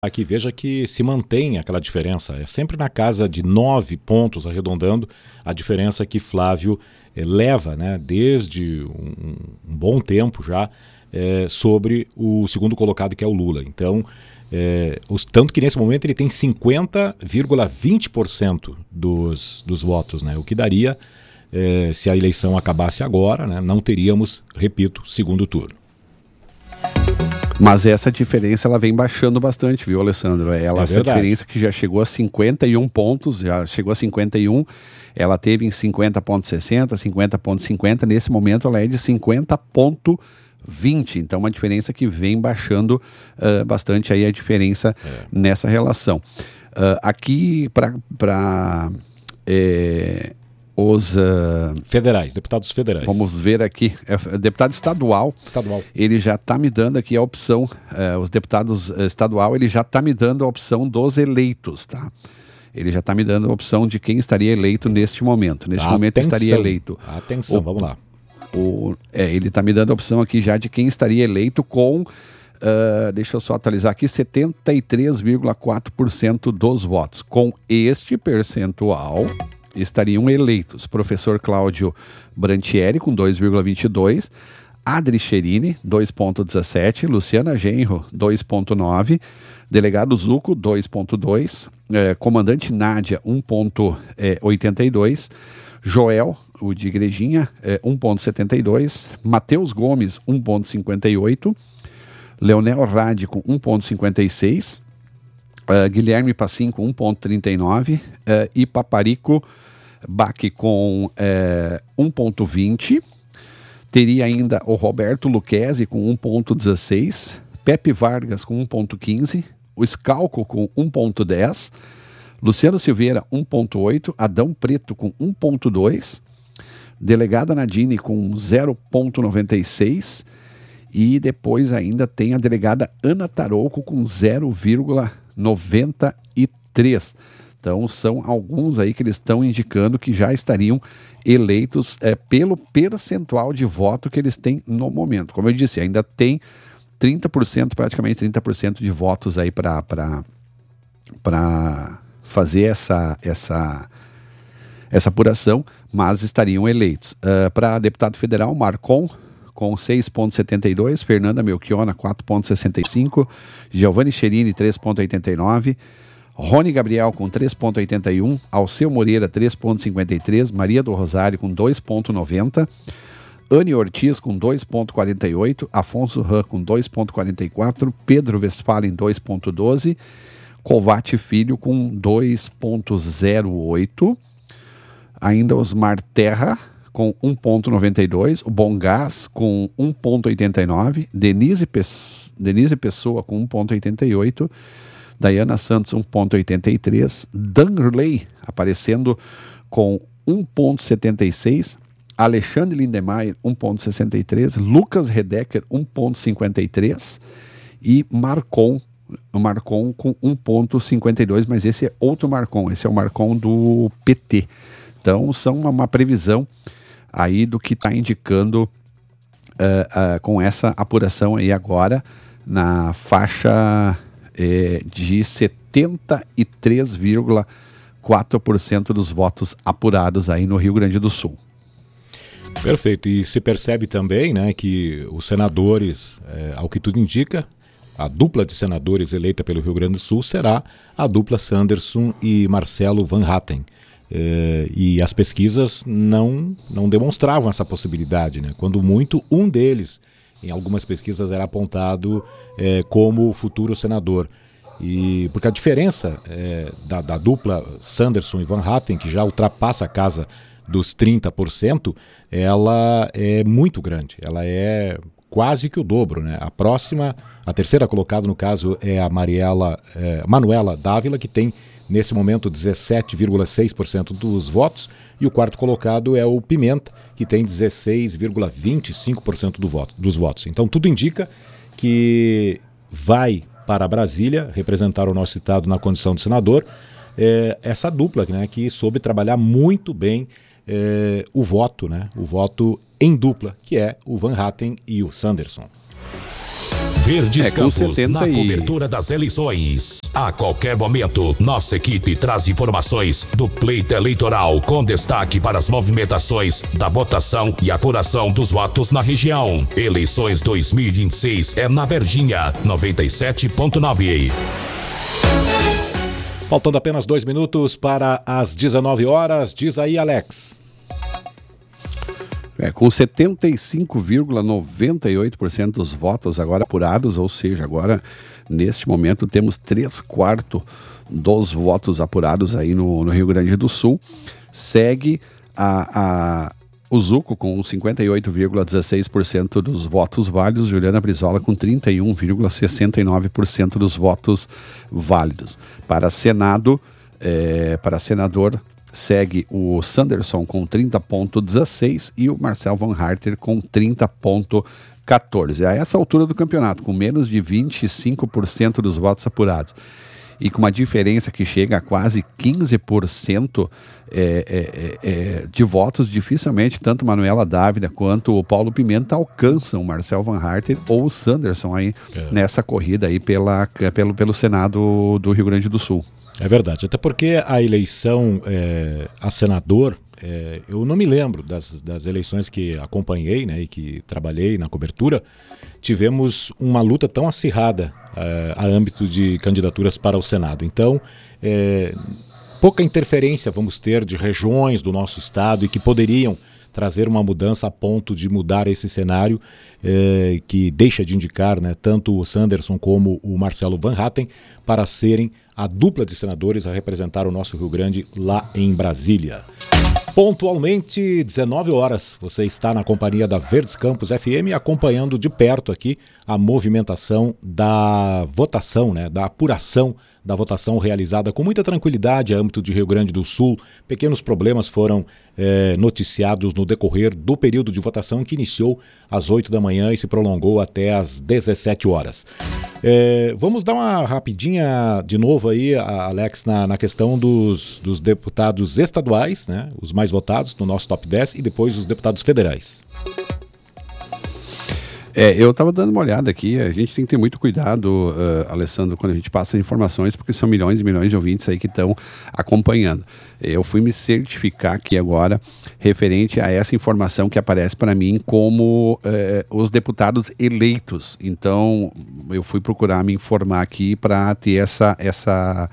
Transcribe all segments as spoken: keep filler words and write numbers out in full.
Aqui veja que se mantém aquela diferença, é sempre na casa de nove pontos, arredondando, a diferença que Flávio eh, leva, né, desde um, um bom tempo já, eh, sobre o segundo colocado, que é o Lula. Então, eh, os, tanto que nesse momento ele tem cinquenta vírgula vinte por cento dos, dos votos, né, o que daria, eh, se a eleição acabasse agora, né, não teríamos, repito, segundo turno. Mas essa diferença ela vem baixando bastante, viu, Alessandro? Ela, É essa verdade. diferença que já chegou a cinquenta e um pontos, já chegou a cinquenta e um, ela teve em cinquenta vírgula sessenta, cinquenta vírgula cinquenta, nesse momento ela é de cinquenta vírgula vinte, então uma diferença que vem baixando uh, bastante aí a diferença é. nessa relação. Uh, aqui para é, os... Uh, federais, deputados federais. Vamos ver aqui, é, deputado estadual, estadual, ele já está me dando aqui a opção, uh, os deputados uh, estadual, ele já está me dando a opção dos eleitos, tá? Ele já está me dando a opção de quem estaria eleito neste momento. Neste Atenção. momento estaria eleito. Atenção, o, vamos lá. O, é, ele está me dando a opção aqui já de quem estaria eleito com, uh, deixa eu só atualizar aqui, setenta e três vírgula quatro por cento dos votos. Com este percentual, estariam eleitos professor Cláudio Brantieri, com dois vírgula vinte e dois, Adri Cherini, dois vírgula dezessete, Luciana Genro, dois vírgula nove, delegado Zuco, dois vírgula dois, eh, comandante Nádia, um vírgula oitenta e dois, Joel, o de Igrejinha, eh, um vírgula setenta e dois, Matheus Gomes, um vírgula cinquenta e oito, Leonel Rade com um vírgula cinquenta e seis, Uh, Guilherme Passim com um vírgula trinta e nove uh, e Paparico Bach com uh, um vírgula vinte. Teria ainda o Roberto Luquezzi com um vírgula dezesseis, Pepe Vargas com um vírgula quinze, o Scalco com um vírgula dez, Luciano Silveira um vírgula oito, Adão Preto com um vírgula dois, delegada Nadine com zero vírgula noventa e seis e depois ainda tem a delegada Ana Tarouco com zero vírgula noventa e três. Então são alguns aí que eles estão indicando que já estariam eleitos é, pelo percentual de voto que eles têm no momento. Como eu disse, ainda tem trinta por cento, praticamente trinta por cento de votos aí para para fazer essa, essa, essa apuração, mas estariam eleitos. Uh, para deputado federal, Marcon com seis vírgula setenta e dois, Fernanda Melchiona quatro vírgula sessenta e cinco, Giovanni Cherini três vírgula oitenta e nove, Rony Gabriel com três vírgula oitenta e um, Alceu Moreira três vírgula cinquenta e três, Maria do Rosário com dois vírgula noventa, Anne Ortiz com dois vírgula quarenta e oito, Afonso Ram com dois vírgula quarenta e quatro, Pedro Westphalen dois vírgula doze, Covate Filho com dois vírgula zero oito, ainda Osmar Terra com um vírgula noventa e dois, o Bom Gás com um vírgula oitenta e nove, Denise, Pes- Denise Pessoa com um vírgula oitenta e oito, Dayana Santos um vírgula oitenta e três, Danley aparecendo com um vírgula setenta e seis, Alexandre Lindemeyer um vírgula sessenta e três, Lucas Redecker um vírgula cinquenta e três e Marcon, Marcon com um vírgula cinquenta e dois, mas esse é outro Marcon, esse é o Marcon do P T. Então são uma, uma previsão aí do que está indicando uh, uh, com essa apuração aí agora na faixa eh, de setenta e três vírgula quatro por cento dos votos apurados aí no Rio Grande do Sul. Perfeito, e se percebe também, né, que os senadores, eh, ao que tudo indica, a dupla de senadores eleita pelo Rio Grande do Sul será a dupla Sanderson e Marcelo Van Hatten. É, e as pesquisas não, não demonstravam essa possibilidade, né? Quando muito, um deles, em algumas pesquisas, era apontado é, como futuro senador. E, porque a diferença é, da, da dupla Sanderson e Van Hatten, que já ultrapassa a casa dos trinta por cento, ela é muito grande, ela é quase que o dobro, né? A próxima, a terceira colocada no caso é a Mariela, é, Manuela Dávila, que tem nesse momento dezessete vírgula seis por cento dos votos, e o quarto colocado é o Pimenta, que tem dezesseis vírgula vinte e cinco por cento do voto, dos votos. Então tudo indica que vai para Brasília representar o nosso estado na condição de senador, é, essa dupla, né, que soube trabalhar muito bem é, o voto, né, o voto em dupla, que é o Van Hatten e o Sanderson. Verdes É, com Campos, setenta na e- cobertura das eleições. A qualquer momento, nossa equipe traz informações do pleito eleitoral com destaque para as movimentações da votação e apuração dos votos na região. Eleições dois mil e vinte e seis é na Verdinha, noventa e sete ponto nove. Faltando apenas dois minutos para as dezenove horas. Diz aí, Alex. É, com setenta e cinco vírgula noventa e oito por cento dos votos agora apurados, ou seja, agora, neste momento, temos três quartos dos votos apurados aí no, no Rio Grande do Sul. Segue a, a, o Zuco com cinquenta e oito vírgula dezesseis por cento dos votos válidos, Juliana Brizola com trinta e um vírgula sessenta e nove por cento dos votos válidos. Para Senado, é, para senador, segue o Sanderson com trinta vírgula dezesseis e o Marcel Van Harter com trinta vírgula quatorze. A essa altura do campeonato, com menos de vinte e cinco por cento dos votos apurados e com uma diferença que chega a quase quinze por cento é, é, é, de votos, dificilmente tanto Manuela Dávila quanto o Paulo Pimenta alcançam o Marcel Van Harter ou o Sanderson aí é. nessa corrida aí pela, pelo, pelo Senado do Rio Grande do Sul. É verdade, até porque a eleição é, a senador, é, eu não me lembro das, das eleições que acompanhei, né, e que trabalhei na cobertura, tivemos uma luta tão acirrada é, a âmbito de candidaturas para o Senado. Então, é, pouca interferência vamos ter de regiões do nosso estado e que poderiam trazer uma mudança a ponto de mudar esse cenário eh, que deixa de indicar, né, tanto o Sanderson como o Marcelo Van Hatten para serem a dupla de senadores a representar o nosso Rio Grande lá em Brasília. Pontualmente, dezenove horas, você está na companhia da Verdes Campos F M, acompanhando de perto aqui a movimentação da votação, né, da apuração da votação realizada com muita tranquilidade a âmbito de Rio Grande do Sul. Pequenos problemas foram é, noticiados no decorrer do período de votação que iniciou às oito da manhã e se prolongou até às dezessete horas. É, vamos dar uma rapidinha de novo aí, Alex, na, na questão dos, dos deputados estaduais, né, os mais votados no nosso top dez, e depois os deputados federais. É, eu estava dando uma olhada aqui, a gente tem que ter muito cuidado, uh, Alessandro, quando a gente passa informações, porque são milhões e milhões de ouvintes aí que estão acompanhando. Eu fui me certificar aqui agora, referente a essa informação que aparece para mim como uh, os deputados eleitos. Então, eu fui procurar me informar aqui para ter essa... essa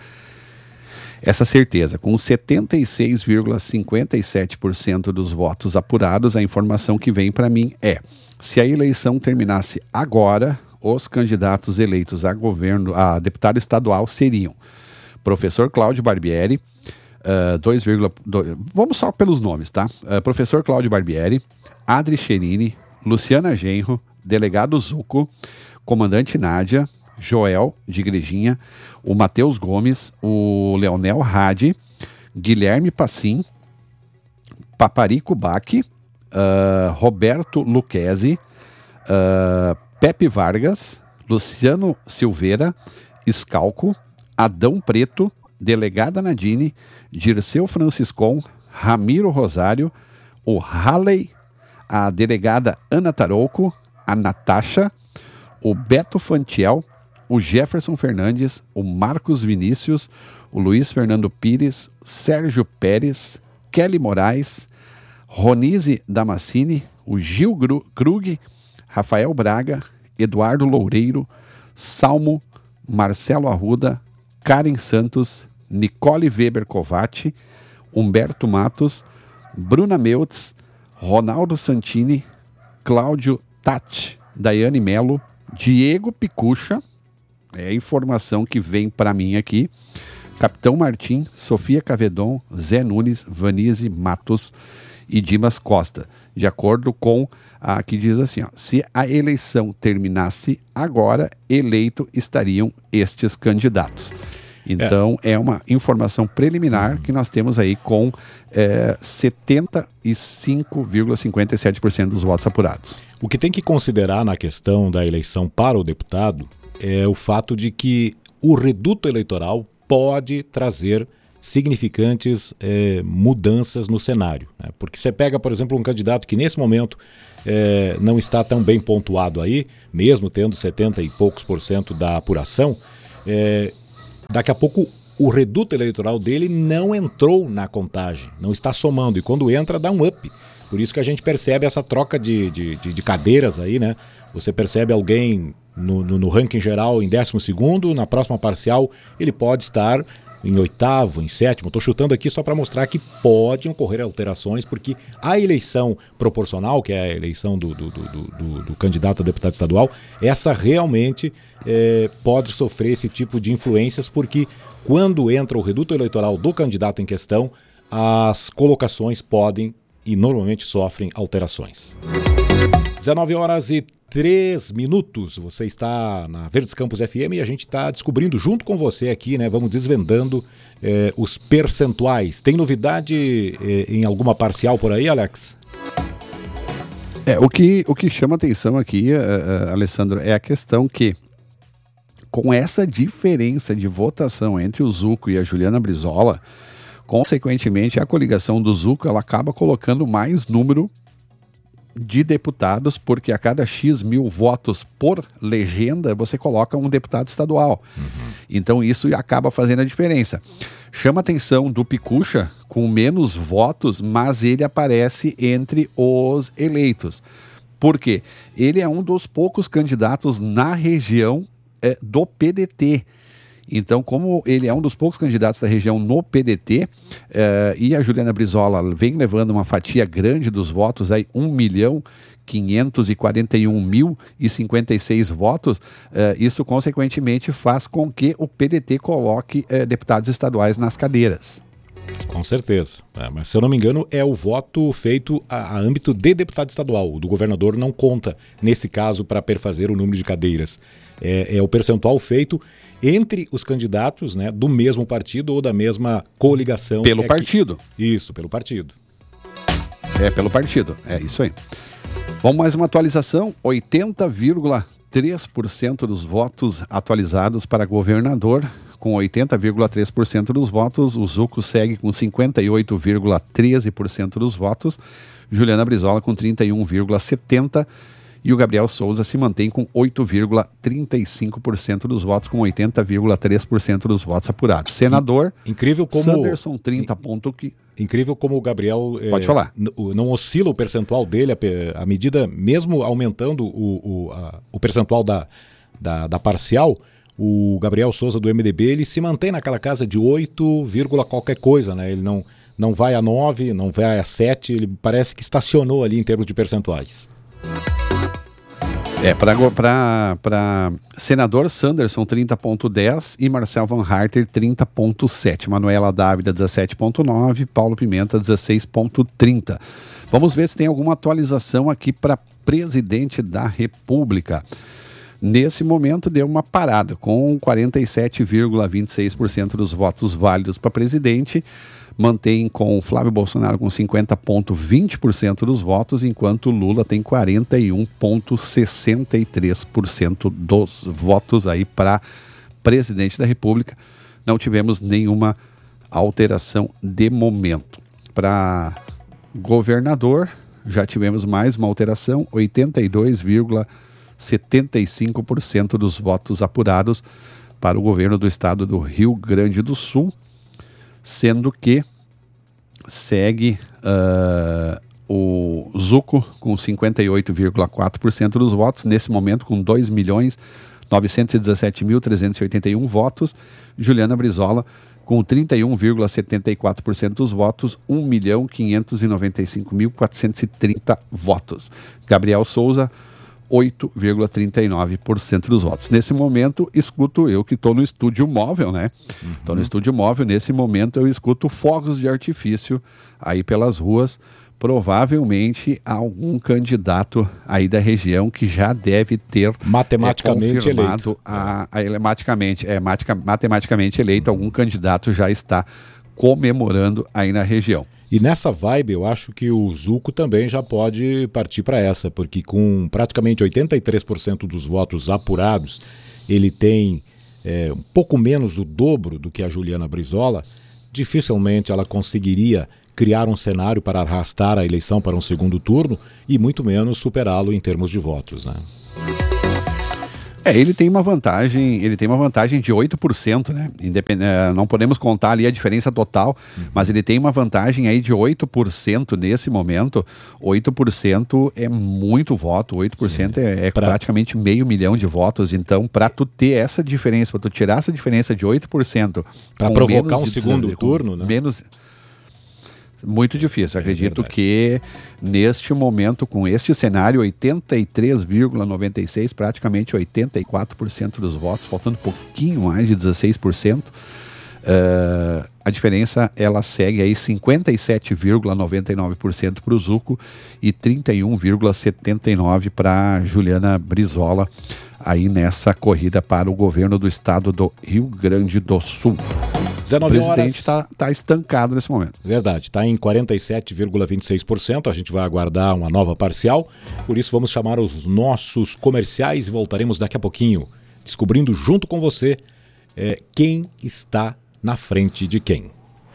Essa certeza, com setenta e seis vírgula cinquenta e sete por cento dos votos apurados, a informação que vem para mim é: se a eleição terminasse agora, os candidatos eleitos a governo, a deputado estadual seriam professor Cláudio Barbieri, uh, dois, dois, vamos só pelos nomes, tá? Uh, professor Cláudio Barbieri, Adri Cherini, Luciana Genro, delegado Zuco, comandante Nádia, Joel de Igrejinha, o Matheus Gomes, o Leonel Hadi, Guilherme Passim, Paparico Baque, uh, Roberto Luquezzi, uh, Pepe Vargas, Luciano Silveira, Scalco, Adão Preto, delegada Nadine, Dirceu Franciscon, Ramiro Rosário, o Halley, a delegada Ana Tarouco, a Natasha, o Beto Fantiel, o Jefferson Fernandes, o Marcos Vinícius, o Luiz Fernando Pires, Sérgio Pérez, Kelly Moraes, Ronise Damascini, o Gil Gru- Krug, Rafael Braga, Eduardo Loureiro, Salmo, Marcelo Arruda, Karen Santos, Nicole Weber Covatti, Humberto Matos, Bruna Meutz, Ronaldo Santini, Cláudio Tati, Daiane Melo, Diego Picucha, é a informação que vem para mim aqui, Capitão Martim, Sofia Cavedon, Zé Nunes, Vanise Matos e Dimas Costa, de acordo com a que diz assim, ó, se a eleição terminasse agora, eleito estariam estes candidatos. Então, é, é uma informação preliminar que nós temos aí com é, setenta e cinco vírgula cinquenta e sete por cento dos votos apurados. O que tem que considerar na questão da eleição para o deputado é o fato de que o reduto eleitoral pode trazer significantes é, mudanças no cenário. Né? Porque você pega, por exemplo, um candidato que nesse momento é, não está tão bem pontuado aí, mesmo tendo setenta e poucos por cento da apuração, é, daqui a pouco o reduto eleitoral dele não entrou na contagem, não está somando, e quando entra dá um up. Por isso que a gente percebe essa troca de, de, de, de cadeiras aí, né? Você percebe alguém no, no, no ranking geral em décimo segundo, na próxima parcial ele pode estar em oitavo, em sétimo. Estou chutando aqui só para mostrar que podem ocorrer alterações, porque a eleição proporcional, que é a eleição do, do, do, do, do candidato a deputado estadual, essa realmente é, pode sofrer esse tipo de influências, porque quando entra o reduto eleitoral do candidato em questão, as colocações podem e normalmente sofrem alterações. dezenove horas e três minutos, você está na Verdes Campos F M e a gente está descobrindo junto com você aqui, né? Vamos desvendando eh, os percentuais. Tem novidade eh, em alguma parcial por aí, Alex? É, o que, o que chama atenção aqui, uh, uh, Alessandro, é a questão que, com essa diferença de votação entre o Zucco e a Juliana Brizola, consequentemente, a coligação do Zucco ela acaba colocando mais número de deputados, porque a cada X mil votos por legenda, você coloca um deputado estadual. Uhum. Então isso acaba fazendo a diferença. Chama a atenção do Picucha com menos votos, mas ele aparece entre os eleitos. Por quê? Ele é um dos poucos candidatos na região é, do P D T. Então, como ele é um dos poucos candidatos da região no P D T, eh, e a Juliana Brizola vem levando uma fatia grande dos votos, aí um milhão quinhentos e quarenta e um mil e cinquenta e seis votos, eh, isso consequentemente faz com que o P D T coloque eh, deputados estaduais nas cadeiras. Com certeza, é, mas se eu não me engano é o voto feito a, a âmbito de deputado estadual, o do governador não conta nesse caso para perfazer o número de cadeiras, é, é o percentual feito entre os candidatos, né, do mesmo partido ou da mesma coligação. Pelo é partido. Que... Isso, pelo partido. É, pelo partido, é isso aí. Vamos mais uma atualização, oitenta vírgula três por cento dos votos atualizados para governador. Com oitenta vírgula três por cento dos votos, o Zucco segue com cinquenta e oito vírgula treze por cento dos votos, Juliana Brizola com trinta e um vírgula setenta por cento e o Gabriel Souza se mantém com oito vírgula trinta e cinco por cento dos votos, com oitenta vírgula três por cento dos votos apurados. Senador, incrível como Sanderson, trinta pontos que... Incrível como o Gabriel Pode é, falar. N- não oscila o percentual dele, à medida, mesmo aumentando o, o, a, o percentual da, da, da parcial, o Gabriel Souza do M D B, ele se mantém naquela casa de oito, qualquer coisa, né? Ele não, não vai a nove, não vai a sete, ele parece que estacionou ali em termos de percentuais. É, para senador Sanderson trinta ponto dez e Marcel Van Harter trinta ponto sete, Manuela Dávila dezessete ponto nove, Paulo Pimenta dezesseis ponto trinta. Vamos ver se tem alguma atualização aqui para presidente da República. Nesse momento deu uma parada, com quarenta e sete vírgula vinte e seis por cento dos votos válidos para presidente, mantém com Flávio Bolsonaro com cinquenta vírgula vinte por cento dos votos, enquanto Lula tem quarenta e um vírgula sessenta e três por cento dos votos aí para presidente da República. Não tivemos nenhuma alteração de momento. Para governador, já tivemos mais uma alteração, oitenta e dois vírgula setenta e cinco por cento dos votos apurados para o governo do estado do Rio Grande do Sul, sendo que segue uh, o Zucco com cinquenta e oito vírgula quatro por cento dos votos, nesse momento com dois milhões novecentos e dezessete mil trezentos e oitenta e um votos, Juliana Brizola com trinta e um vírgula setenta e quatro por cento dos votos, um milhão quinhentos e noventa e cinco mil quatrocentos e trinta votos. Gabriel Souza, oito vírgula trinta e nove por cento dos votos. Nesse momento, escuto eu que estou no estúdio móvel, né? Estou uhum. no estúdio móvel, nesse momento eu escuto fogos de artifício aí pelas ruas, provavelmente algum candidato aí da região que já deve ter matematicamente é, confirmado eleito. A, a, a, matematicamente, é, matica, matematicamente eleito, algum candidato já está comemorando aí na região. E nessa vibe, eu acho que o Zucco também já pode partir para essa, porque com praticamente oitenta e três por cento dos votos apurados, ele tem é, um pouco menos do dobro do que a Juliana Brizola, dificilmente ela conseguiria criar um cenário para arrastar a eleição para um segundo turno e muito menos superá-lo em termos de votos, né? É, ele tem uma vantagem, ele tem uma vantagem de oito por cento, né? Independ... Não podemos contar ali a diferença total, uhum. mas ele tem uma vantagem aí de oito por cento nesse momento. oito por cento é muito voto, oito por cento é, é pra... praticamente meio milhão de votos. Então, para tu ter essa diferença, para tu tirar essa diferença de oito por cento... Para provocar um segundo turno, né? Menos... Muito difícil. Acredito é que neste momento, com este cenário, oitenta e três vírgula noventa e seis, praticamente oitenta e quatro por cento dos votos, faltando um pouquinho mais de dezesseis por cento. Uh, a diferença, ela segue aí cinquenta e sete vírgula noventa e nove por cento para o Zucco e trinta e um vírgula setenta e nove por cento para Juliana Brizola, aí nessa corrida para o governo do estado do Rio Grande do Sul. O presidente está tá estancado nesse momento. Verdade, está em quarenta e sete vírgula vinte e seis por cento. A gente vai aguardar uma nova parcial. Por isso, vamos chamar os nossos comerciais e voltaremos daqui a pouquinho, descobrindo junto com você é, quem está na frente de quem.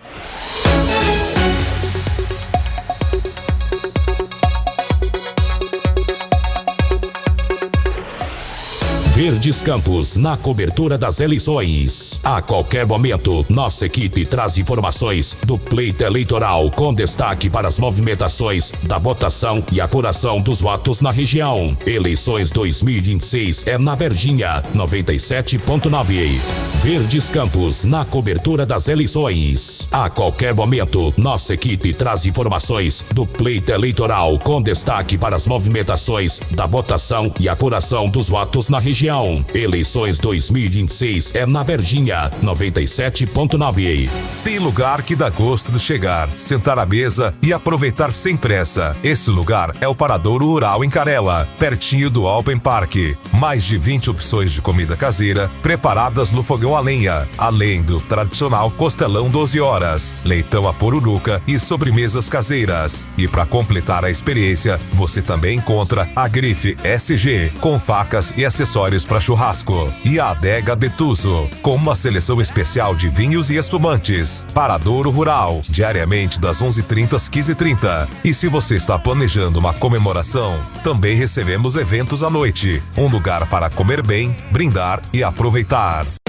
Verdes Campos, na cobertura das eleições. A qualquer momento, nossa equipe traz informações do pleito eleitoral com destaque para as movimentações da votação e apuração dos votos na região. Eleições dois mil e vinte e seis é na Verdinha, noventa e sete ponto nove. Verdes Campos, na cobertura das eleições. A qualquer momento, nossa equipe traz informações do pleito eleitoral com destaque para as movimentações da votação e apuração dos votos na região. Eleições dois mil e vinte e seis é na Verdinha, noventa e sete ponto nove. Tem lugar que dá gosto de chegar, sentar à mesa e aproveitar sem pressa. Esse lugar é o Paradouro Rural em Carela, pertinho do Alpen Park. Mais de vinte opções de comida caseira preparadas no fogão a lenha, além do tradicional costelão doze horas, leitão a poruruca e sobremesas caseiras. E para completar a experiência, você também encontra a Grife S G, com facas e acessórios para churrasco, e a Adega Detuso, com uma seleção especial de vinhos e espumantes. Paradouro Rural, diariamente das onze e trinta às quinze e trinta. E se você está planejando uma comemoração, também recebemos eventos à noite. Um lugar para comer bem, brindar e aproveitar.